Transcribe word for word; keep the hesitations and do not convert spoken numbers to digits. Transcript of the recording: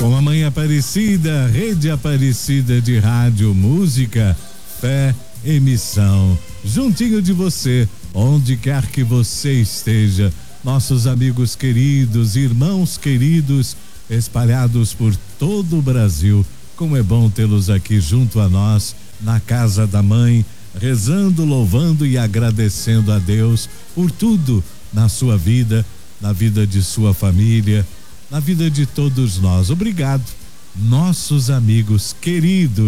Com a Mãe Aparecida, Rede Aparecida de Rádio, Música, Fé e Missão. Juntinho de você, onde quer que você esteja. Nossos amigos queridos, irmãos queridos, espalhados por todo o Brasil. Como é bom tê-los aqui junto a nós, na casa da Mãe, rezando, louvando e agradecendo a Deus por tudo na sua vida, na vida de sua família, na vida de todos nós. Obrigado, nossos amigos queridos.